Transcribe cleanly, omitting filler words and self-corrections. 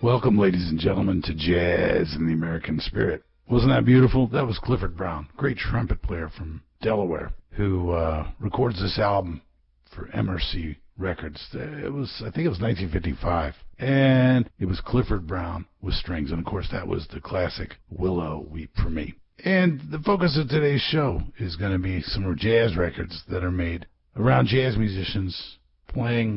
Welcome, ladies and gentlemen, to Jazz in the American Spirit. Wasn't that beautiful? That was Clifford Brown, great trumpet player from Delaware, who records this album for MRC Records. I think it was 1955, and it was Clifford Brown with strings, and of course that was the classic Willow Weep for Me. And the focus of today's show is going to be some jazz records that are made around jazz musicians playing